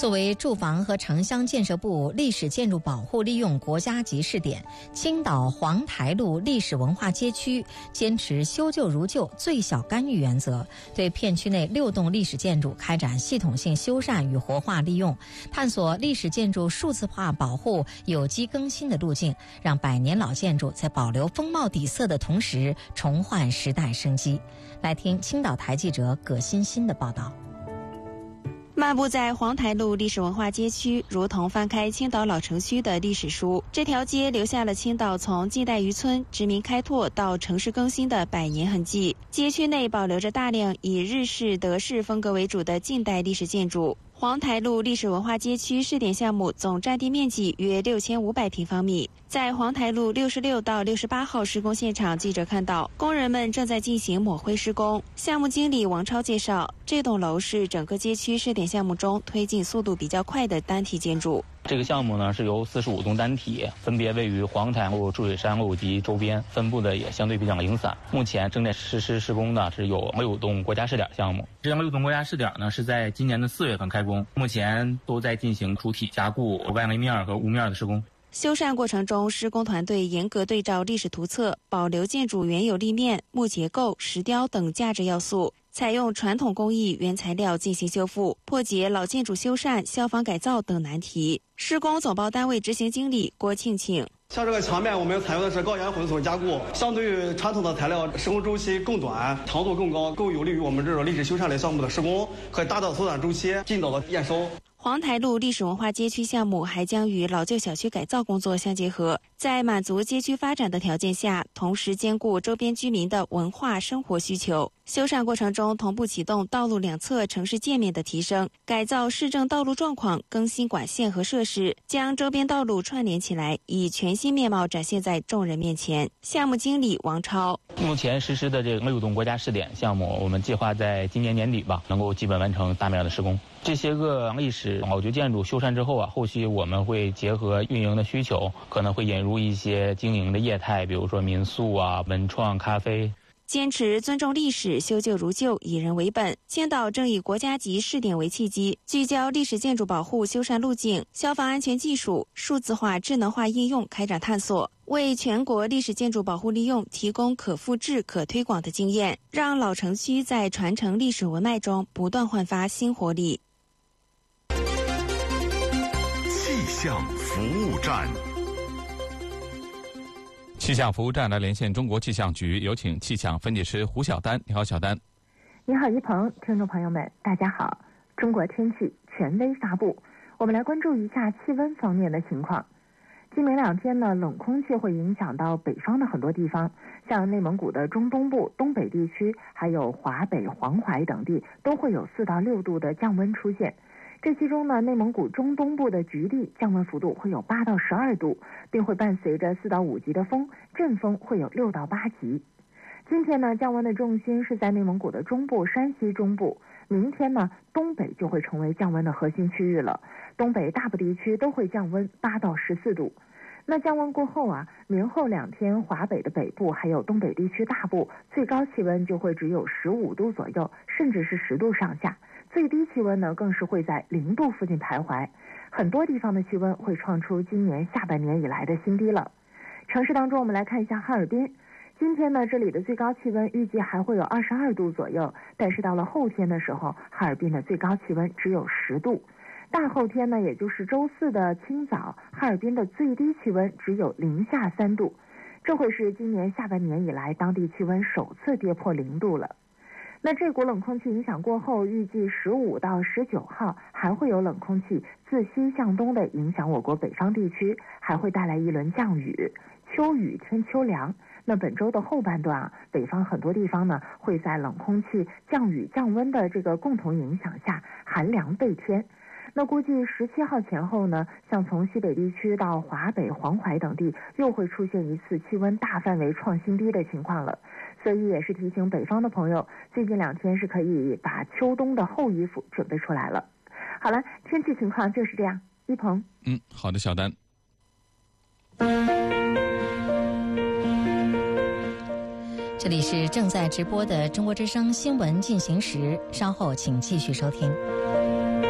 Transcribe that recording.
作为住房和城乡建设部历史建筑保护利用国家级试点，青岛黄台路历史文化街区坚持修旧如旧、最小干预原则，对片区内6栋历史建筑开展系统性修缮与活化利用，探索历史建筑数字化保护、有机更新的路径，让百年老建筑在保留风貌底色的同时重焕时代生机。来听青岛台记者葛欣欣的报道。 漫步在黄台路历史文化街区，如同翻开青岛老城区的历史书。这条街留下了青岛从近代渔村殖民开拓到城市更新的100年痕迹。街区内保留着大量以日式、德式风格为主的近代历史建筑。黄台路历史文化街区试点项目总占地面积约6500平方米。在黄台路66到68号施工现场，记者看到工人们正在进行抹灰施工。项目经理王超介绍，这栋楼是整个街区试点项目中推进速度比较快的单体建筑。 这个项目呢是由45栋单体，分别位于黄台路、注水山路及周边，分布的也相对比较零散。目前正在实施施工的是有6栋国家试点项目。这6栋国家试点呢是在今年的4月份开工，目前都在进行主体加固、外立面和屋面的施工。 修缮过程中，施工团队严格对照历史图册，保留建筑原有立面、木结构、石雕等价值要素，采用传统工艺原材料进行修复，破解老建筑修缮、消防改造等难题。施工总包单位执行经理郭庆庆。 像这个墙面，我们采用的是高岩混混加固，相对于传统的材料，施工周期更短，长度更高，更有利于我们这种历史修缮类项目的施工，可以大大缩短周期，尽早的验收。 黄台路历史文化街区项目还将与老旧小区改造工作相结合，在满足街区发展的条件下，同时兼顾周边居民的文化生活需求。修缮过程中同步启动道路两侧城市界面的提升，改造市政道路状况，更新管线和设施，将周边道路串联起来，以全新面貌展现在众人面前。项目经理王超： 目前实施的这个6栋国家试点项目，我们计划在今年年底吧，能够基本完成大面的施工。这些个历史老旧建筑修缮之后啊，后续我们会结合运营的需求，可能会引入一些经营的业态，比如说民宿啊、文创、咖啡。 坚持尊重历史、修旧如旧、以人为本。青岛正以国家级试点为契机，聚焦历史建筑保护修缮路径、消防安全技术、数字化、智能化应用开展探索，为全国历史建筑保护利用提供可复制、可推广的经验，让老城区在传承历史文脉中不断焕发新活力。 气象服务站。 气象服务站来连线中国气象局，有请气象分解师胡晓丹。你好，小丹。 你好，一鹏，听众朋友们，大家好。中国天气权威发布，我们来关注一下气温方面的情况。今明2天呢，冷空气会影响到北方的很多地方，像内蒙古的中东部、东北地区，还有华北、黄淮等地，都会有4到6度的降温出现。这其中呢，内蒙古中东部的局地降温幅度会有8到12度，并会伴随着4到5级的风，阵风会有6到8级。今天呢，降温的重心是在内蒙古的中部、山西中部。明天呢，东北就会成为降温的核心区域了，东北大部地区都会降温8到14度。那降温过后啊，明后2天华北的北部还有东北地区大部最高气温就会只有15度左右，甚至是10度上下。最低气温呢，更是会在0度附近徘徊，很多地方的气温会创出今年下半年以来的新低了。城市当中，我们来看一下哈尔滨。今天呢，这里的最高气温预计还会有22度左右，但是到了后天的时候，哈尔滨的最高气温只有10度。大后天呢，也就是周4的清早，哈尔滨的最低气温只有零下3度，这会是今年下半年以来当地气温首次跌破0度了。那这股冷空气影响过后，预计15到19号还会有冷空气自西向东的影响我国北方地区，还会带来一轮降雨，秋雨添秋凉。那本周的后半段啊，北方很多地方呢会在冷空气、降雨、降温的这个共同影响下，寒凉倍添。那估计17号前后呢，像从西北地区到华北、黄淮等地，又会出现一次气温大范围创新低的情况了。所以也是提醒北方的朋友，最近2天是可以把秋冬的厚衣服准备出来了。好了，天气情况就是这样。一鹏。 好的，小丹。 这里是正在直播的中国之声新闻进行时，稍后请继续收听。